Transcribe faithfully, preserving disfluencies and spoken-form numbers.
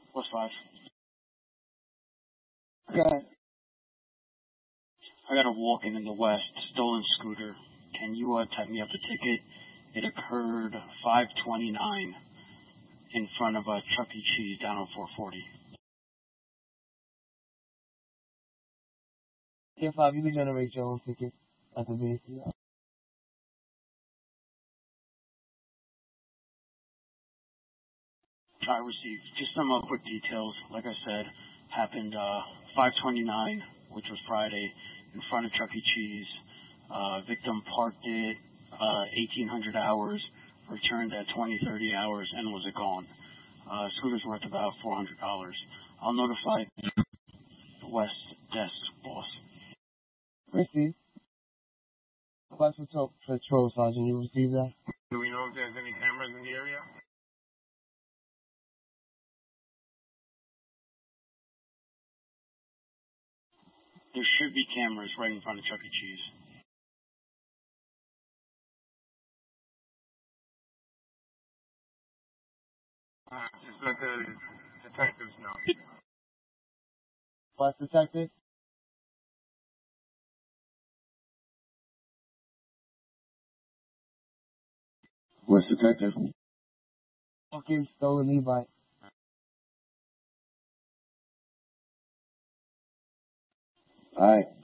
Plus five. Okay. I got a walk-in in the west, stolen scooter. Can you uh, type me up a ticket? It occurred five twenty-nine in front of uh, Chuck E. Cheese down on four forty. Yeah, five, you can generate your own ticket at the V A C. I received just some uh, quick details. Like I said, happened uh, five twenty-nine, which was Friday, in front of Chuck E. Cheese. Uh, victim parked it uh, eighteen hundred hours, returned at twenty thirty hours, and was gone. Uh, scooter's worth about four hundred dollars. I'll notify the West Desk boss. Received. West Patrol, Patrol Sergeant, you received that? Do we know if there's any cameras in the area? There should be cameras right in front of Chuck E. Cheese. Uh, just let the detectives know. West Detective? West Detective. Fucking stolen e-bike. Alright.